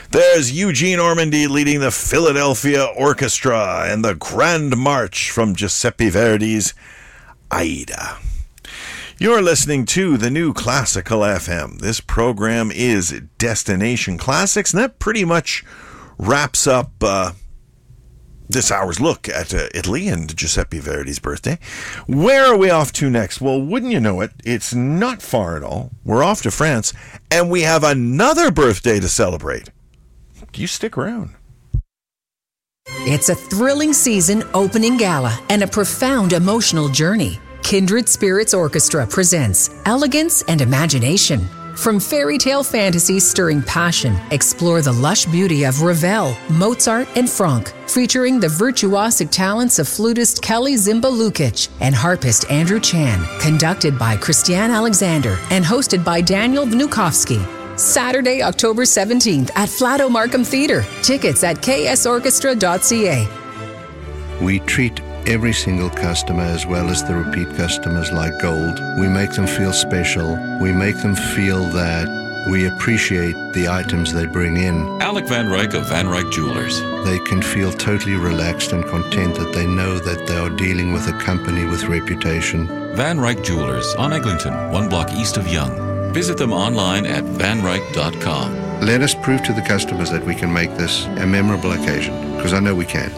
There's Eugene Ormandy leading the Philadelphia Orchestra and the Grand March from Giuseppe Verdi's Aida. You're listening to the New Classical FM. This program is Destination Classics, and that pretty much wraps up this hour's look at Italy and Giuseppe Verdi's birthday. Where are we off to next? Well, wouldn't you know it, it's not far at all. We're off to France, and we have another birthday to celebrate. You stick around. It's a thrilling season opening gala and a profound emotional journey. Kindred Spirits Orchestra presents Elegance and Imagination. From fairy tale fantasies stirring passion, explore the lush beauty of Ravel, Mozart, and Franck, featuring the virtuosic talents of flutist Kelly Zimba Lukic and harpist Andrew Chan, conducted by Christiane Alexander and hosted by Daniel Vnukovsky. Saturday, October 17th at Flato Markham Theatre. Tickets at ksorchestra.ca. We treat every single customer as well as the repeat customers like gold. We make them feel special. We make them feel that we appreciate the items they bring in. Alec Van Ryk of Van Ryk Jewelers. They can feel totally relaxed and content that they know that they are dealing with a company with reputation. Van Ryk Jewelers on Eglinton, 1 block east of Yonge. Visit them online at vanryk.com. Let us prove to the customers that we can make this a memorable occasion, because I know we can.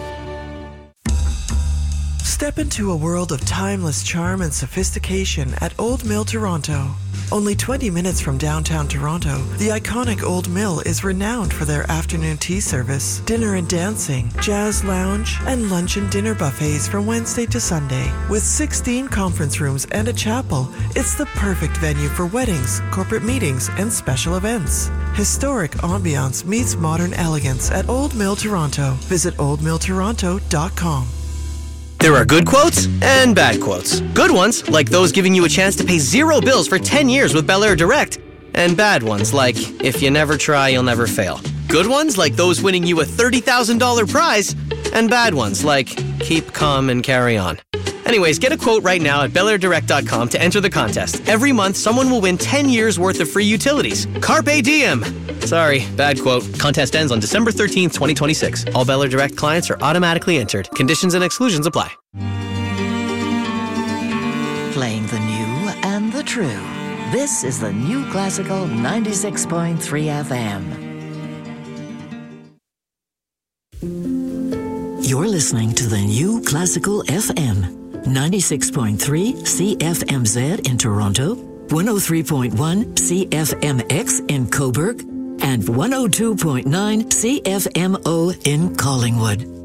Step into a world of timeless charm and sophistication at Old Mill Toronto. Only 20 minutes from downtown Toronto, the iconic Old Mill is renowned for their afternoon tea service, dinner and dancing, jazz lounge, and lunch and dinner buffets from Wednesday to Sunday. With 16 conference rooms and a chapel, it's the perfect venue for weddings, corporate meetings, and special events. Historic ambiance meets modern elegance at Old Mill Toronto. Visit oldmilltoronto.com. There are good quotes and bad quotes. Good ones, like those giving you a chance to pay 0 bills for 10 years with Bel Air Direct. And bad ones, like, if you never try, you'll never fail. Good ones, like those winning you a $30,000 prize. And bad ones, like, keep calm and carry on. Anyways, get a quote right now at BelAirDirect.com to enter the contest. Every month, someone will win 10 years worth of free utilities. Carpe diem! Sorry, bad quote. Contest ends on December 13th, 2026. All Bel Air Direct clients are automatically entered. Conditions and exclusions apply. Playing the new and the true. This is the New Classical 96.3 FM. You're listening to the New Classical FM. 96.3 CFMZ in Toronto, 103.1 CFMX in Cobourg, and 102.9 CFMO in Collingwood.